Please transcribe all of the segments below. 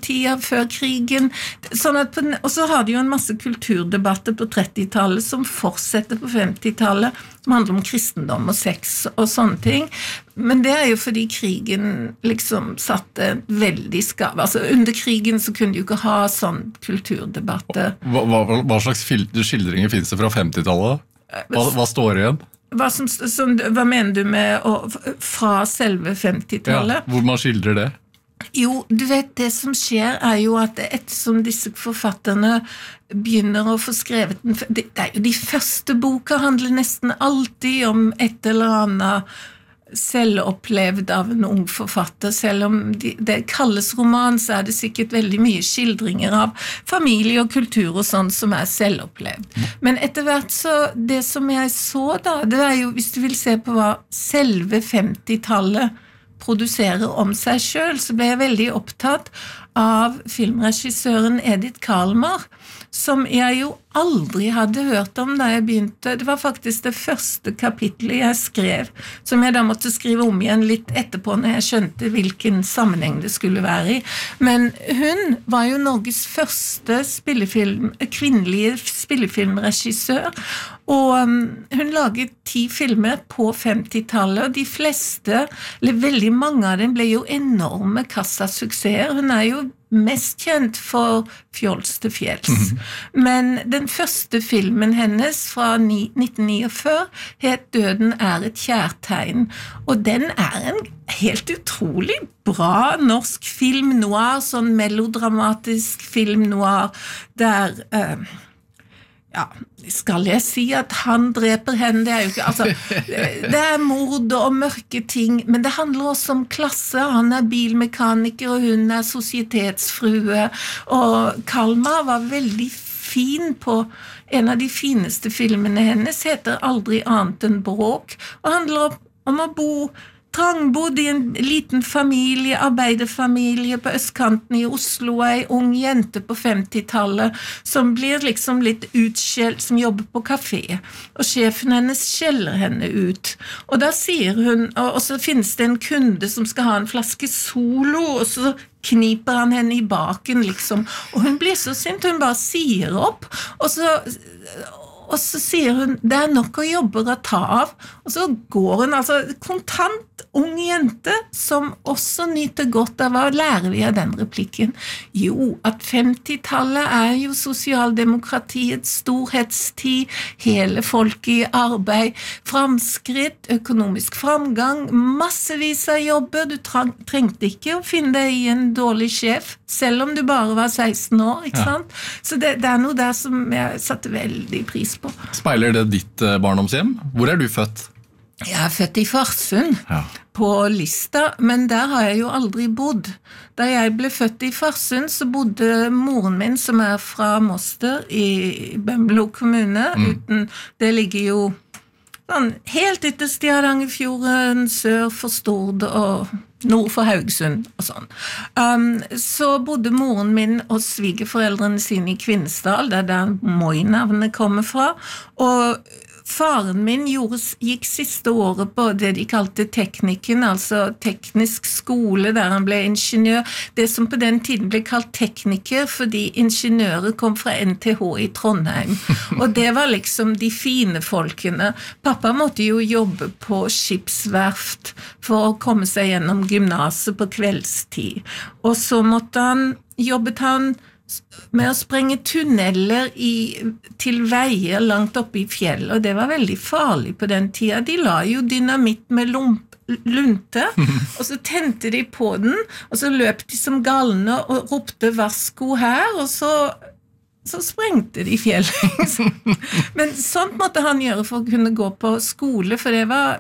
tiden før krigen, sånn at og så har de jo en masse kulturdebatter på 30-tallet som fortsetter på 50-tallet, som handler om kristendom og sex og sånne ting, men det jo fordi krigen liksom satte veldig skav, altså under krigen så kunne de jo ikke ha sånn kulturdebatter. Hva slags skildringer finnes det fra 50-tallet? Hva står igjen? Hva mener du med fra selve 50-tallet? Ja, hvor man skildrer det? Jo, du vet, det som skjer jo at ettersom disse forfatterne begynner å få skrevet det jo de første boka handler nesten alltid om et eller annet selvopplevd av en ung forfatter, selv om det kalles roman, så det sikkert veldig mye skildringer av familie og kultur og sånn som selvopplevd. Men etter hvert så, det som jeg så da, det jo, hvis du vil se på hva selve 50-tallet produserer om seg selv, så ble jeg veldig opptatt av filmregissøren Edith Kalmar, som jeg jo aldri hadde hørt om da jeg begynte. Det var faktisk det første kapitlet jeg skrev, som jeg da måtte skrive om igjen litt etterpå når jeg skjønte hvilken sammenheng det skulle være i. Men hun var jo Norges første kvinnelige spillefilmregissør, og hun laget 10 filmer på 50-tallet, og de fleste, eller veldig mange av dem, ble jo enorme kassasuksesser. Hun jo mest kjent for Fjols til fjells. Men den første filmen hennes fra 1949 het Døden et kjærtegn, og den en helt utrolig bra norsk film noir, sånn melodramatisk film noir, der skal jeg si at han dreper henne, det jo ikke, altså, det mord og mørke ting, men det handler også om klasse, han bilmekaniker, og hun sosietetsfrue, og Kalmar var veldig fin på en av de fineste filmene hennes, heter Aldri annet enn bråk, og handler om å bo trangbodd i en liten familie, arbeiderfamilie på østkanten i Oslo, en ung jente på 50-tallet, som blir liksom litt utskjelt, som jobber på kafé, og sjefen hennes skjeller henne ut. Og da sier hun, og så finnes det en kunde som skal ha en flaske Solo, og så kniper han henne i baken, liksom, og hun blir så sint, hun bare sier opp, og så sier hun, det nok å jobbe å ta av, og så går hun, altså kontant ung jente, som også nyter godt av, hva lærer vi av den replikken? Jo, at 50-tallet jo sosialdemokratiets storhetstid, hele folket i arbeid, framskritt, økonomisk framgang, massevis av jobber, du trengte ikke å finne deg i en dårlig sjef, selv om du bare var 16 år, ikke sant? Så det noe der som jeg satte veldig pris på. Speiler det ditt barndomshjem? Hvor du født? Jeg født i Farsund, på Lista, men der har jeg jo aldri bodd. Da jeg ble født i Farsund, så bodde moren min, som fra Moster, i Bømlo kommune. Det ligger jo sånn, helt ytterst i Hardangerfjorden, sør for Stord og nord for Haugesund og sånn. Så bodde moren min og svigerforeldrene sine i Kvinesdal, der Moi-navnet kommer fra, og faren min gikk siste året på det de kalte teknikken, altså teknisk skole, der han ble ingeniør. Det som på den tiden ble kalt tekniker, fordi ingeniører kom fra NTH i Trondheim. Og det var liksom de fine folkene. Pappa måtte jo jobbe på skipsverft for å komme seg gjennom gymnaset på kveldstid. Og så jobbet han med å sprenge tunneler til veier langt oppe i fjell, og det var veldig farlig på den tida. De la jo dynamitt med lunte, og så tente de på den, og så løp de som galne og ropte varsko her, og så sprengte de fjell. Men sånt måtte han gjøre for å kunne gå på skole, for det var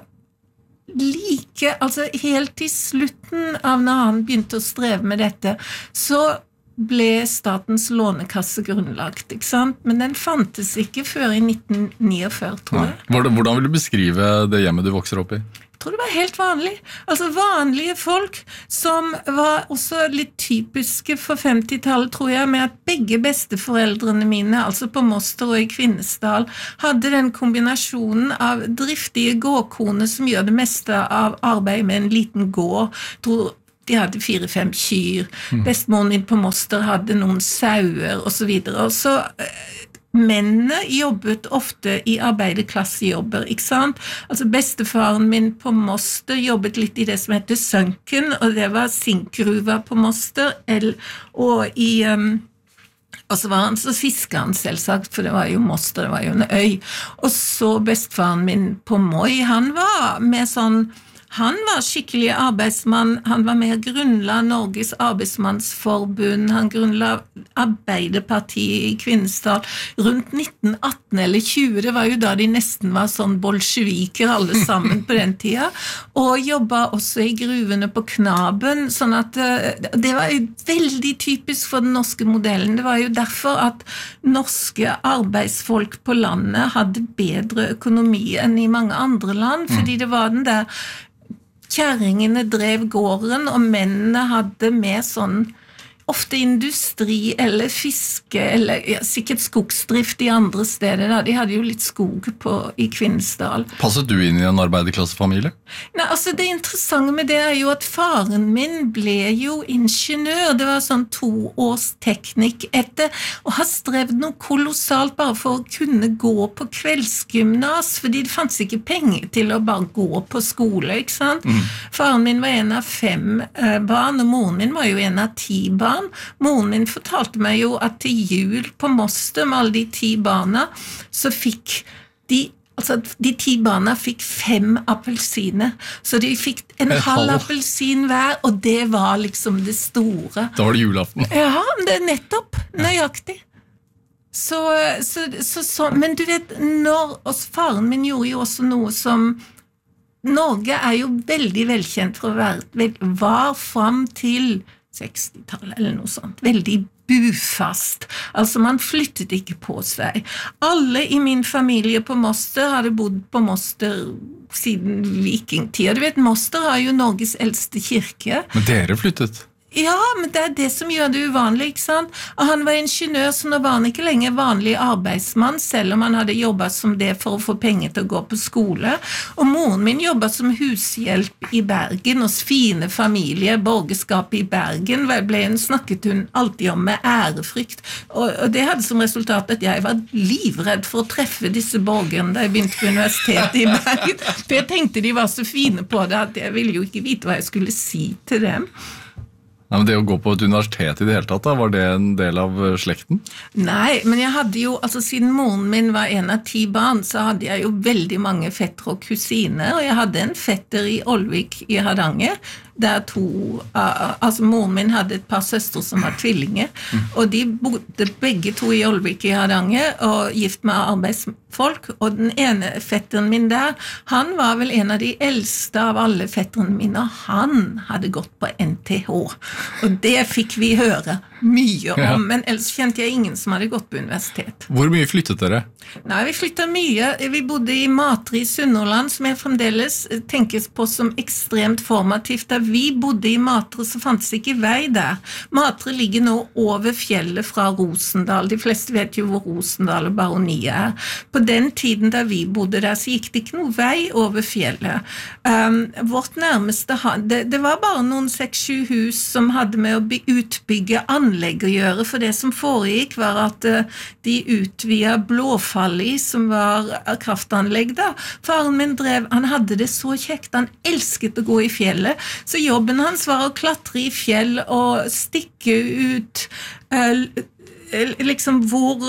altså helt til slutten av når han begynte å streve med dette, så ble statens lånekasse grunnlagt, ikke sant? Men den fantes ikke før i 1949, tror jeg. Hvordan vil du beskrive det hjemmet du vokser opp i? Jeg tror det var helt vanlig. Altså vanlige folk som var også litt typiske for 50-tallet, tror jeg, med at begge besteforeldrene mine, altså på Moster og i Kvinesdal, hadde den kombinasjonen av driftige gårdkoner som gjør det meste av arbeid med en liten gård. de hadde 4-5 kyr. Bestemoren min på Moster hadde noen sauer og så videre. Og så mennene jobbet ofte i arbeiderklassejobber, ikke sant? Altså bestefaren min på Moster jobbet litt i det som heter Sunken, og det var sinkgruva på Moster, og så var han så fisket han selvsagt, for det var jo Moster, det var jo en øy. Og så bestefaren min på Moi, han var skikkelig arbeidsmann, han var med å grunnla Norges arbeidsmannsforbund, han grunnla Arbeiderpartiet i Kvinesdal rundt 1918 eller 20, det var jo da de nesten var sånn bolsjeviker alle sammen på den tida, og jobbet også i gruvene på Knaben, sånn at det var jo veldig typisk for den norske modellen, det var jo derfor at norske arbeidsfolk på landet hadde bedre økonomi enn i mange andre land, fordi det var den der kjerringene drev gården, og mennene hadde med sånn ofte industri eller fiske, eller sikkert skogsdrift i andre steder. Da. De hadde jo litt skog i Kvinesdal. Passet du inn i en arbeiderklassefamilie? Nei, altså det interessante med det jo at faren min ble jo ingeniør. Det var sånn 2 års teknikk etter, og har strevd noe kolossalt bare for å kunne gå på kveldsgymnas, fordi det fanns ikke penger til å bare gå på skole, ikke sant? Faren min var en av 5 barn, og moren min var jo en av 10 barn. Moren min fortalte meg jo at til jul på Moster med alle de 10 barna, så fikk de 10 barna fikk 5 appelsiner, så de fikk en halv appelsin hver, og det var liksom det store. Da var det julaften. Ja, det nettopp, nøyaktig. Men du vet, faren min gjorde jo også noe som Norge jo veldig velkjent for å var frem til 60-tallet eller noe sånt, veldig bufast, altså man flyttet ikke på seg. Alle i min familie på Moster hadde bodd på Moster siden vikingtida. Du vet, Moster har jo Norges eldste kirke. Men dere flyttet? Ja, men det det som gjør det uvanlig, ikke sant? Og han var ingeniør, så nå var han ikke lenger vanlig arbeidsmann, selv om han hadde jobbet som det for å få penger til å gå på skole. Og moren min jobbet som hushjelp i Bergen, hos fine familier, borgerskap i Bergen, snakket hun alltid om med ærefrykt. Og det hadde som resultat at jeg var livredd for å treffe disse borgerne da jeg begynte på universitetet i Bergen. For jeg tenkte de var så fine på det, at jeg ville jo ikke vite hva jeg skulle si til dem. Ja, men det å gå på et universitet i det hele tatt, da, var det en del av slekten? Nei, men jeg hadde jo, altså siden moren min var en av 10 barn, så hadde jeg jo veldig mange fetter og kusiner, og jeg hadde en fetter i Olvik i Hardanger, der moren min hadde et par søstre som var tvillinger, og de bodde begge 2 i Olvik i Hardanger, og gift med arbeidsfolk, og den ene fetteren min der, han var vel en av de eldste av alle fetterne mine, og han hadde gått på NTH, og det fikk vi høre mye om, men ellers kjente jeg ingen som hadde gått på universitet. Hvor mye flyttet dere? Nei, vi flyttet mye. Vi bodde i Matre i Sunnhordland, som jeg fremdeles tenkes på som ekstremt formativt. Da vi bodde i Matre, så fantes ikke vei der. Matre ligger nå over fjellet fra Rosendal. De fleste vet jo hvor Rosendal og Baronia På den tiden da vi bodde der, så gikk det ikke noe vei over fjellet. Vårt nærmeste, det var bare noen 6-7 hus som hadde med å utbygge anlegg å gjøre, for det som foregikk var at de utvidet Blåfalli, som var kraftanlegg da. Faren min han hadde det så kjekt, han elsket å gå i fjellet, så jobben hans var å klatre i fjell og stikke ut liksom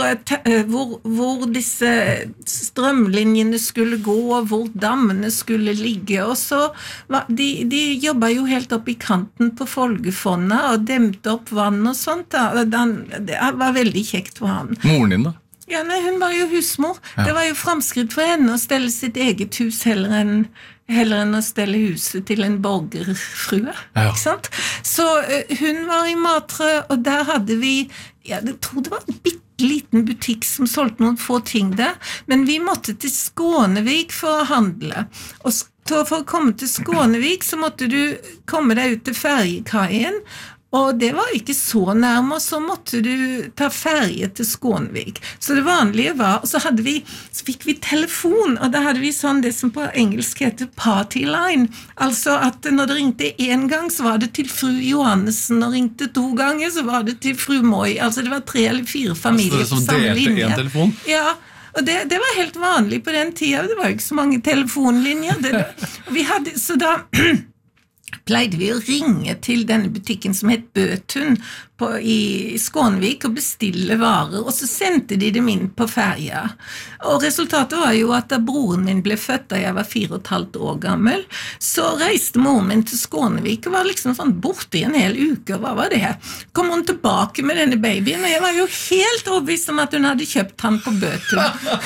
hvor disse strømlinjene skulle gå, hvor dammene skulle ligge, og så de jobbet jo helt opp i kanten på Folgefondet og demte opp vann og sånt da. Det var veldig kjekt for han. Moren din da? Ja, nei, hun var jo husmor. Ja. Det var jo fremskritt for henne å stelle sitt eget hus heller enn å stelle huset til en borgerfrue, ikke sant? Så hun var i Matre, og der hadde vi, jeg tror det var en bitteliten butikk som solgte noen få ting der, men vi måtte til Skånevik for å handle, og for å komme til Skånevik så måtte du komme deg ut til ferjekaien, og det var ikke så nærme, og så måtte du ta ferie til Skånevik. Så det vanlige var, og så fikk vi telefon, og da hadde vi sånn det som på engelsk heter party line, altså at når det ringte en gang, så var det til fru Johannessen, og ringte 2 ganger, så var det til fru Moi, altså det var 3 eller 4 familier på samme linje. Som delte en telefon? Ja, og det var helt vanlig på den tiden, det var jo ikke så mange telefonlinjer, så da pleide vi å ringe til denne butikken som het Bøtun i Skånevik og bestille varer, og så sendte de dem inn på feria. Og resultatet var jo at da broren min ble født da jeg var 4,5 år gammel, så reiste moren min til Skånevik og var liksom sånn borte i en hel uke, hva var det? Kom hun tilbake med denne babyen, og jeg var jo helt overbevist om at hun hadde kjøpt han på Bøtun.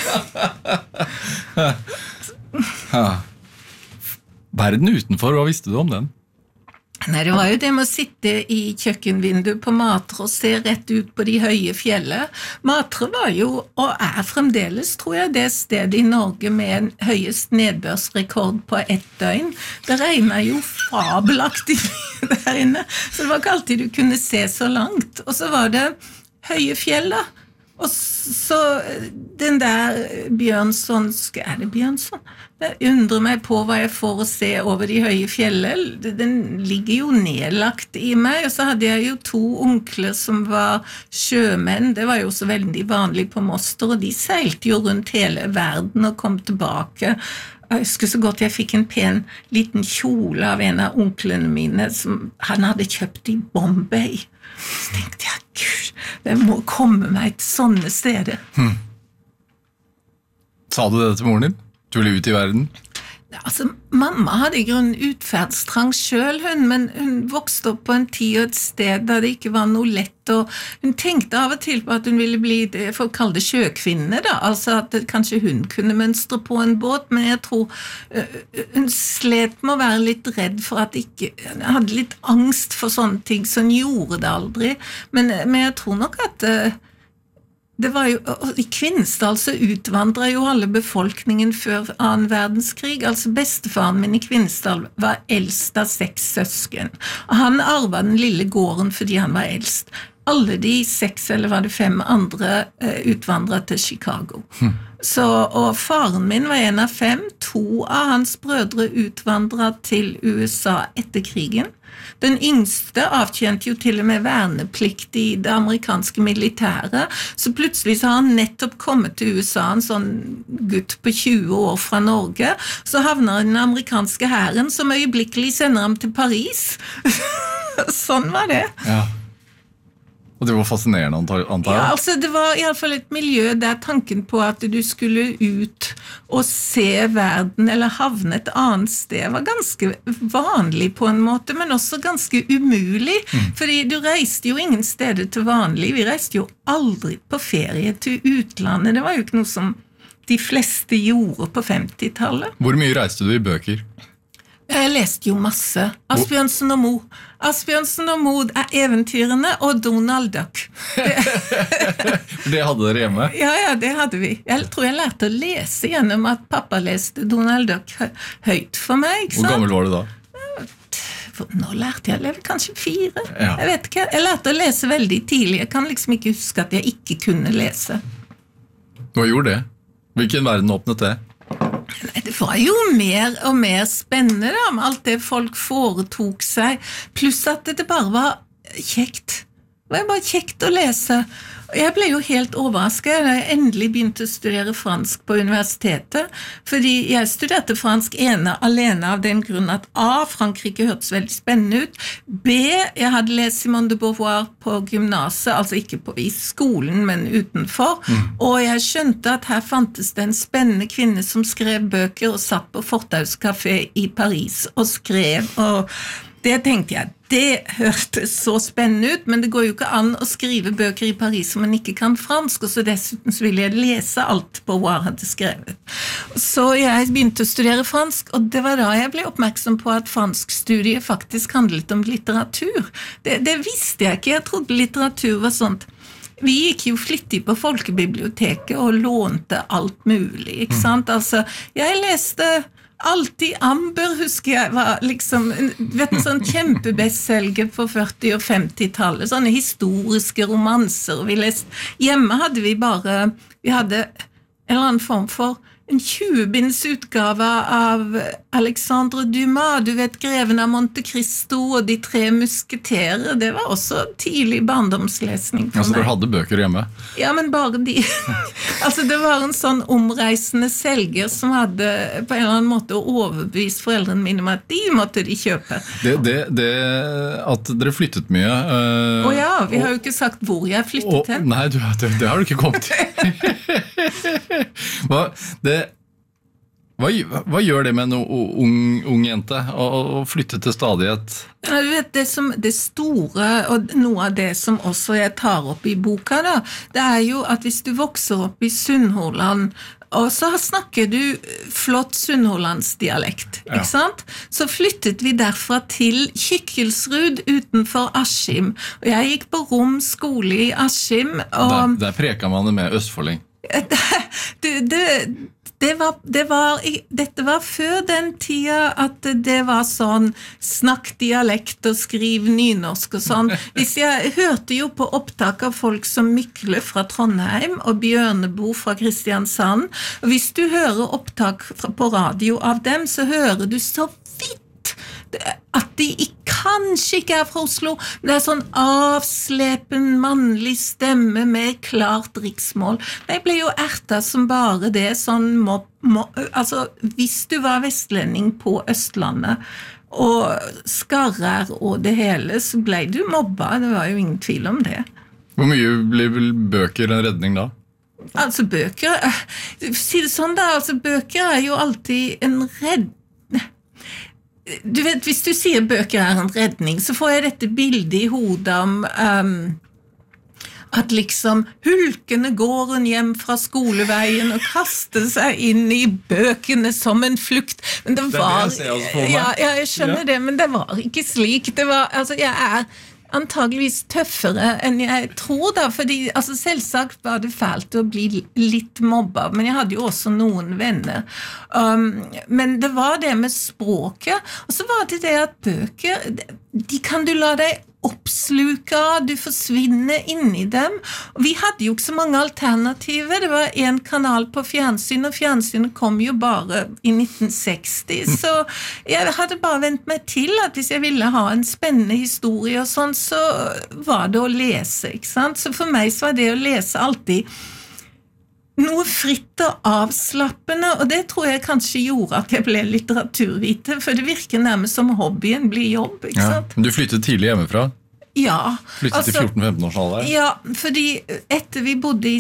Verden utenfor, hva visste du om den? Nei, det var jo det med å sitte i kjøkkenvinduet på Matre og se rett ut på de høye fjellene. Matre var jo, og fremdeles, tror jeg, det stedet i Norge med en høyest nedbørsrekord på 1 døgn. Det regnet jo fabelaktig der inne, så det var ikke alltid du kunne se så langt. Og så var det høye fjell da. Og så den der Bjørnsonske, det Bjørnson? Jeg undrer meg på hva jeg får å se over de høye fjellene. Den ligger jo nedlagt i meg, og så hadde jeg jo 2 onkler som var sjømenn. Det var jo så veldig vanlig på Moster, og de seilte jo rundt hele verden og kom tilbake. Jeg husker så godt jeg fikk en pen liten kjole av en av onklene mine som han hadde kjøpt i Bombay. Så tenkte jeg, Gud, det må komme meg til sånne steder. Sa du det til moren din? Du ville ut i verden? Altså, mamma hadde i grunnen utferdstrang selv, men hun vokste opp på en tid og et sted der det ikke var noe lett, og hun tenkte av og til på at hun ville bli det folk kaller det sjøkvinne da, altså at kanskje hun kunne mønstre på en båt, men jeg tror hun slet med å være litt redd for at ikke, hun hadde litt angst for sånne ting, så hun gjorde det aldri, men jeg tror nok at det var jo, i Kvinesdal så utvandret jo alle befolkningen før 2. verdenskrig, altså bestefaren min i Kvinesdal var eldst av 6 søsken, og han arvet den lille gården fordi han var eldst. Alle de 6 eller var det 5 andre utvandret til Chicago. Så, og faren min var en av 5, 2 av hans brødre utvandret til USA etter krigen. Den yngste avtjente jo til og med verneplikt i det amerikanske militæret, så plutselig så har han nettopp kommet til USA, en sånn gutt på 20 år fra Norge, så havner den amerikanske hæren som øyeblikkelig sender ham til Paris. Sånn var det. Ja. Og det var fascinerende, antar jeg? Ja, altså det var i alle fall et miljø der tanken på at du skulle ut og se verden eller havne et annet sted var ganske vanlig på en måte, men også ganske umulig, fordi du reiste jo ingen steder til vanlig. Vi reiste jo aldri på ferie til utlandet. Det var jo ikke noe som de fleste gjorde på 50-tallet. Hvor mye reiste du i bøker? Jeg leste jo masse. Asbjørnsen og Moe. Asbjørnsen og Moe eventyrene og Donald Duck. Det hadde dere hjemme? Ja, det hadde vi. Jeg tror jeg lærte å lese gjennom at pappa leste Donald Duck høyt for meg. Ikke sant? Hvor gammel var du da? Nå lærte jeg kanskje 4. Ja. Jeg vet ikke. Jeg lærte å lese veldig tidlig. Jeg kan liksom ikke huske at jeg ikke kunne lese. Hva gjorde det? Hvilken verden åpnet det? Det var jo mer og mer spennende da, med alt det folk foretok seg, pluss at det bare var kjekt. Det var bare kjekt å lese. Og jeg ble jo helt overrasket da jeg endelig begynte å studere fransk på universitetet, fordi jeg studerte fransk alene av den grunn at A, Frankrike hørtes veldig spennende ut, B, jeg hadde lest Simone de Beauvoir på gymnaset, altså ikke i skolen, men utenfor, og jeg skjønte at her fantes det en spennende kvinne som skrev bøker og satt på Fortaus Café i Paris og skrev, og det tenkte jeg, det hørtes så spennende ut, men det går jo ikke an å skrive bøker i Paris som man ikke kan fransk, og så dessuten så ville jeg lese alt på hva han hadde skrevet. Så jeg begynte å studere fransk, og det var da jeg ble oppmerksom på at franskstudiet faktisk handlet om litteratur. Det visste jeg ikke, jeg trodde litteratur var sånt. Vi gikk jo flittig på folkebiblioteket og lånte alt mulig, ikke sant? Altså, jeg leste alltid Amber, husker jeg, var liksom en sånn kjempebestselger på 40- og 50-tallet, sånne historiske romanser. Hjemme hadde vi hadde en eller annen form for en 20-binds utgave av Alexandre Dumas, du vet, Greven av Monte Cristo og De tre musketerer, det var også tidlig barndomslesning for meg. Altså, dere hadde bøker hjemme? Ja, men bare de. Altså, det var en sånn omreisende selger som hadde på en eller annen måte overbevist foreldrene mine om at de måtte de kjøpe. Det at dere flyttet mye... ja, vi har jo ikke sagt hvor jeg flyttet hen. Nei, det har du ikke kommet til. Hva gjør det med en ung jente å flytte til stadighet? Ja, du vet, det store, og noe av det som også jeg tar opp i boka, da, det er jo at hvis du vokser opp i Sunnhordland, og så snakker du flott Sunnhordlandsdialekt, ikke sant? Så flyttet vi derfra til Kykkelsrud utenfor Askim, og jeg gikk på Rom skole i Askim. Og der preker man det med østfolding. Dette var før den tida at det var sånn snakk dialekt og skriv nynorsk og sånn. Jeg hørte jo på opptak av folk som Mykle fra Trondheim og Bjørnebo fra Kristiansand, og hvis du hører opptak på radio av dem, så hører du så vidt at de kanskje ikke fra Oslo, men det sånn avslepen mannlig stemme med klart riksmål. Jeg ble jo ertet som bare det, sånn altså, hvis du var vestlending på Østlandet, og skarrer og det hele, så ble du mobba, det var jo ingen tvil om det. Hvor mye blir vel bøker en redning da? Altså bøker, si det sånn da, altså bøker jo alltid en redning. Du vet, hvis du sier bøker en redning, så får jeg dette bildet i hodet om at liksom hulkene går hun hjem fra skoleveien og kaster seg inn i bøkene som en flukt. Men det var... Det jeg også for meg. Ja, jeg skjønner det, men det var ikke slik. Det var, altså, jeg antageligvis tøffere enn jeg tror da, fordi altså, selvsagt var det fælt å bli litt mobba, men jeg hadde jo også noen venner. Men det var det med språket, og så var det at bøker, de kan du la deg oppsluka, du forsvinner inn i dem. Og vi hadde jo ikke så mange alternativer. Det var en kanal på fjernsyn, og fjernsynet kom jo bare i 1960, så jeg hadde bare vent meg til at hvis jeg ville ha en spennende historie og sånn, så var det å lese, ikke sant? Så for meg så var det å lese alltid noe fritt og avslappende, og det tror jeg kanskje gjorde at jeg ble litteraturviter, for det virker nærmest som hobbyen blir jobb, ikke sant? Ja, du flyttet tidlig hjemmefra? Ja. Flyttet til 14-15 års alder? Ja, fordi etter vi bodde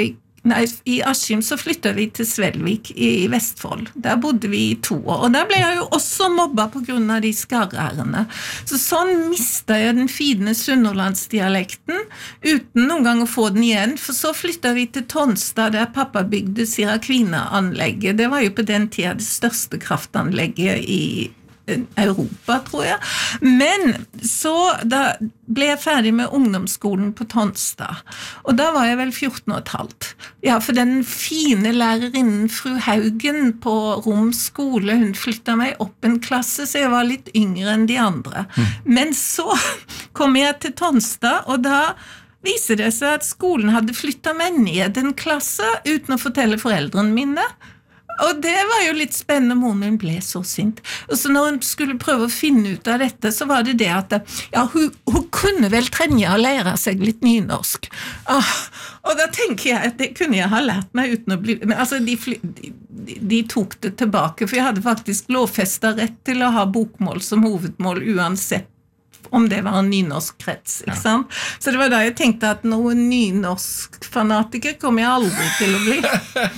i Askim, så flyttet vi til Svelvik i Vestfold. Der bodde vi i 2 år, og der ble jeg jo også mobba på grunn av de skarrærene. Så sånn mistet jeg den fine Sunnhordlandsdialekten, uten noen gang å få den igjen, for så flyttet vi til Tonstad, der pappa bygde Sirakvina-anlegget. Det var jo på den tida det største kraftanlegget i Europa, tror jeg. Men så da ble jeg ferdig med ungdomsskolen på Tonstad, og da var jeg vel 14 og et halvt. Ja, for den fine lærerinnen fru Haugen på Rom skole, hun flyttet meg opp en klasse, så jeg var litt yngre enn de andre. Men så kom jeg til Tonstad, og da viser det seg at skolen hadde flyttet meg ned en klasse uten å fortelle foreldrene mine. Og det var jo litt spennende, moren min ble så sint. Og så når hun skulle prøve å finne ut av dette, så var det at ja, hun kunne vel trenge å lære seg litt nynorsk. Og da tenker jeg at det kunne jeg ha lært meg uten å bli... Men altså, de tok det tilbake, for jeg hadde faktisk lovfestet rett til å ha bokmål som hovedmål uansett om det var en nynorsk krets, ikke sant? Så det var da jeg tenkte at noen nynorsk fanatiker kommer jeg aldri til å bli.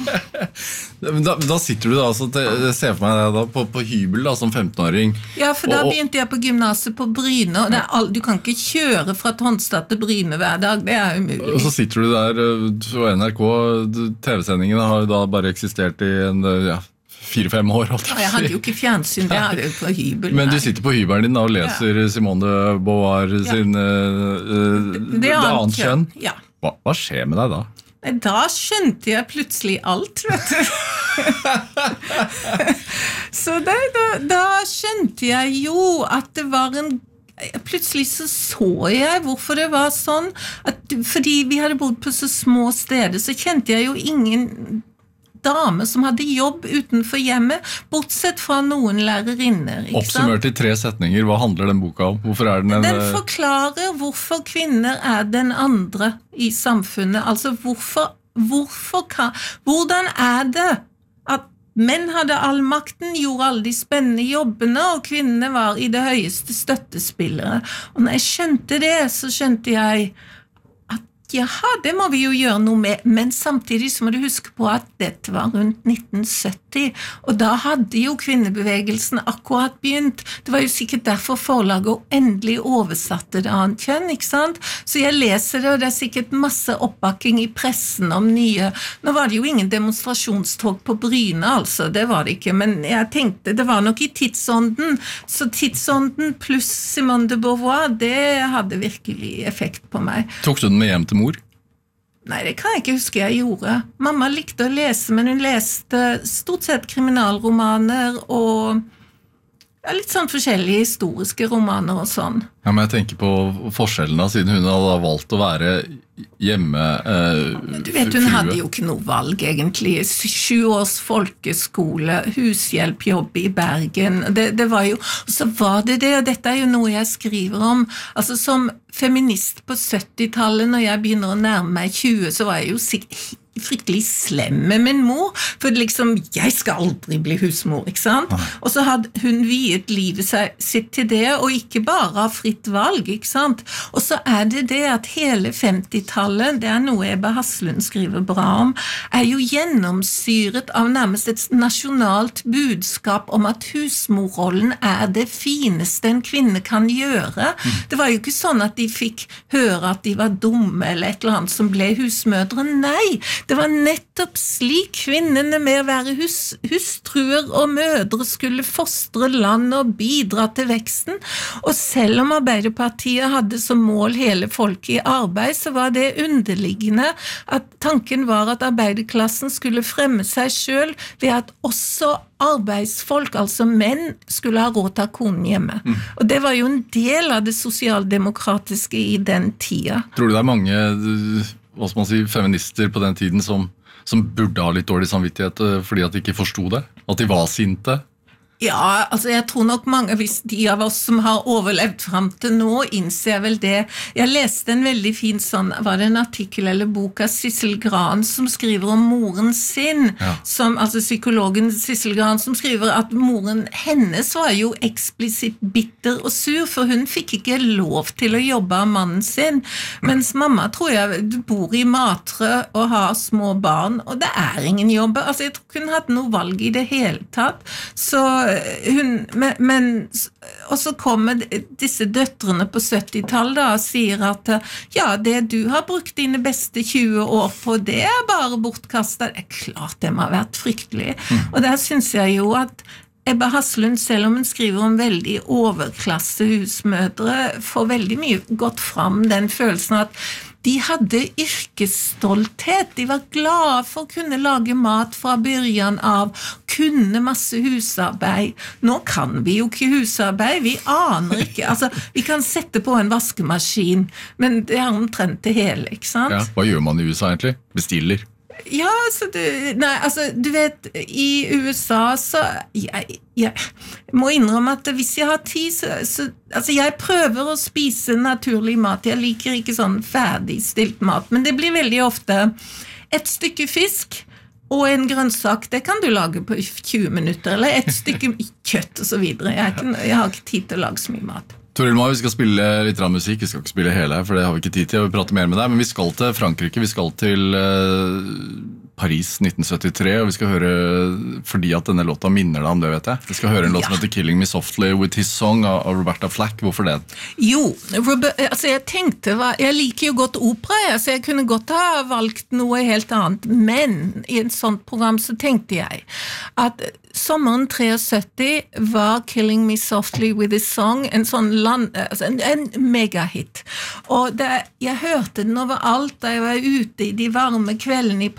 Da sitter du da, altså, jeg ser for meg deg da, på hybel da, som 15-åring. Ja, for da begynte jeg på gymnaset på Bryne, og du kan ikke kjøre fra Tonstad til Bryne hver dag, det er umulig. Og så sitter du der, og NRK, TV-sendingen har jo da bare eksistert i en... 4-5 år. Jeg hadde jo ikke fjernsyn, det hadde jo på hybel. Men du sitter på hybelen din da, og leser Simone de Beauvoir sin Det annet kjønn. Ja. Hva skjer med deg da? Da skjønte jeg plutselig alt, vet du. Så da skjønte jeg jo at det var plutselig så jeg hvorfor det var sånn, fordi vi hadde bodd på så små steder, så kjente jeg jo ingen dame som hadde jobb utenfor hjemmet, bortsett fra noen lærerinner. Oppsummert I 3 setninger, hva handler den boka om? Hvorfor den Den forklarer hvorfor kvinner den andre I samfunnet. Altså hvordan det at menn hadde all makten, gjorde alle de spennende jobbene, og kvinnene var I det høyeste støttespillere. Og når jeg skjønte det, så skjønte jeg jaha, det må vi jo gjøre noe med, men samtidig så må du huske på at dette var rundt 1970, og da hadde jo kvinnebevegelsen akkurat begynt. Det var jo sikkert derfor forlaget endelig oversatte det annet kjønn, ikke sant? Så jeg leser det, og det sikkert masse oppbakking I pressen om nye. Nå var det jo ingen demonstrasjonstog på Bryne, altså, det var det ikke, men jeg tenkte, det var nok I tidsånden, så tidsånden pluss Simone de Beauvoir, det hadde virkelig effekt på meg. Tok du den med hjem til mor? Nei, det kan jeg ikke huske jeg gjorde. Mamma likte å lese, men hun leste stort sett kriminalromaner og litt sånn forskjellige historiske romaner og sånn. Ja, men jeg tenker på forskjellene, siden hun hadde valgt å være hjemme Du vet, hun hadde jo ikke noe valg egentlig. 7 års folkeskole, hushjelpjobb I Bergen, det var jo, og så var det, og dette jo noe jeg skriver om, altså som feminist på 70-tallet, når jeg begynner å nærme meg 20, så var jeg jo fryktelig slem med min mor, for liksom, jeg skal aldri bli husmor, ikke sant? Og så hadde hun viet livet sitt til det, og ikke bare av fritt valg, ikke sant? Og så det at hele 50-tallet, det noe Ebba Haslund skriver bra om, jo gjennomsyret av nærmest et nasjonalt budskap om at husmorrollen det fineste en kvinne kan gjøre. Det var jo ikke sånn at de fikk høre at de var dumme eller et eller annet som ble husmødre. Nei, det var nettopp slik kvinnene med å være hustruer og mødre skulle fostre land og bidra til veksten. Og selv om Arbeiderpartiet hadde som mål hele folket I arbeid, så var det underliggende at tanken var at arbeiderklassen skulle fremme seg selv ved at også arbeidsfolk, altså menn, skulle ha råd til å ha konen hjemme. Og det var jo en del av det sosialdemokratiske I den tida. Tror du det mange hva skal man si, feminister på den tiden som burde ha litt dårlig samvittighet fordi at de ikke forstod det? At de var sinte? Ja, altså jeg tror nok mange, hvis de av oss som har overlevd frem til nå, innser vel det. Jeg leste en veldig fin sånn, var det en artikkel eller bok av Sissel Gran som skriver om moren sin, som, altså psykologen Sissel Gran som skriver at moren hennes var jo eksplisitt bitter og sur, for hun fikk ikke lov til å jobbe av mannen sin, mens mamma tror jeg bor I Matre og har små barn, og det ingen jobb. Altså jeg tror ikke hun hadde noe valg I det hele tatt, så og så kommer disse døtrene på 70-tallet og sier at ja, det du har brukt dine beste 20 år på, det bare bortkastet. Det klart det må ha vært fryktelig. Og der synes jeg jo at Ebba Haslund, selv om hun skriver om veldig overklasse husmødre, får veldig mye gått fram den følelsen at de hadde yrkesstolthet, de var glade for å kunne lage mat fra begynnelsen av, kunne masse husarbeid. Nå kan vi jo ikke husarbeid, vi aner ikke, altså vi kan sette på en vaskemaskin, men det omtrent det hele, ikke sant? Ja, hva gjør man I USA egentlig? Bestiller? Ja, du vet, I USA så jeg må innrømme at hvis jeg har tid, så altså jeg prøver å spise naturlig mat. Jeg liker ikke sånn ferdigstilt mat, men det blir veldig ofte et stykke fisk og en grønnsak, det kan du lage på 20 minutter, eller et stykke kjøtt og så videre. Jeg har ikke tid til å lage så mye mat. Toril Mai, vi skal spille litt musikk, vi skal ikke spille hele her, for det har vi ikke tid til, vi prater mer med deg, men vi skal til Frankrike, vi skal til Paris 1973, og vi skal høre, fordi at denne låta minner deg om det, vet jeg. Vi skal høre en låt som heter Killing Me Softly With His Song av Roberta Flack. Hvorfor det? Jo, altså jeg tenkte, jeg liker jo godt opera, så jeg kunne godt ha valgt noe helt annet, men I et sånt program så tenkte jeg at sommeren 73 var Killing Me Softly With His Song en sånn en megahit. Og jeg hørte den overalt da jeg var ute I de varme kveldene I Paris. Jeg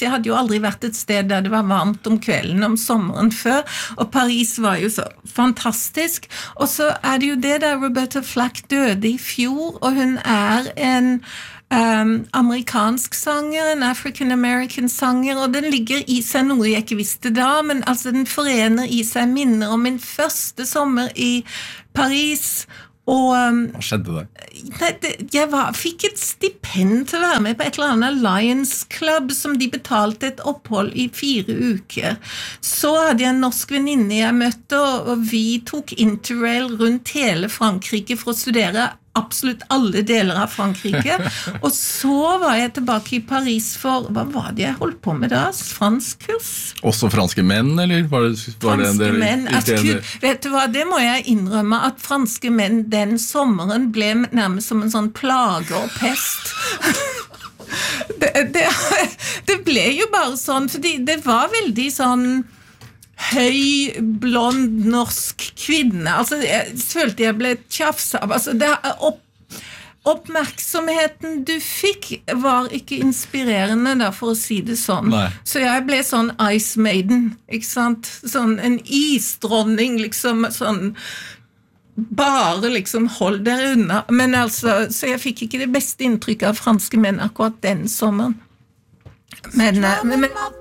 jeg hadde jo aldri vært et sted der det var varmt om kvelden om sommeren før, og Paris var jo så fantastisk. Og så det jo det der Roberta Flack døde i fjor, og hun en amerikansk sanger, en African-American sanger, og den ligger i seg noe jeg ikke visste da, men altså den forener i seg minner om min første sommer i Paris, og Hva skjedde der? Jeg fikk et stipend til å være med på et eller annet Lions Club som de betalte et opphold i 4 uker. Så hadde jeg en norsk venninne jeg møtte, og vi tok interrail rundt hele Frankrike for å studere absolutt alle deler av Frankrike. Og så var jeg tilbake i Paris for, hva var det jeg holdt på med da? Franskkurs? Også franske menn, eller? Franske menn, vet du hva, det må jeg innrømme, at franske menn den sommeren ble nærmest som en sånn plage og pest. Det ble jo bare sånn, fordi det var veldig sånn høy, blond, norsk kvinne. Altså, jeg følte jeg ble tjafs av. Altså, oppmerksomheten du fikk var ikke inspirerende, da, for å si det sånn. Nei. Så jeg ble sånn Ice Maiden, ikke sant? Sånn en isdronning, liksom, sånn bare liksom hold dere unna. Men altså, så jeg fikk ikke det beste inntrykket av franske menn akkurat den sommeren. Men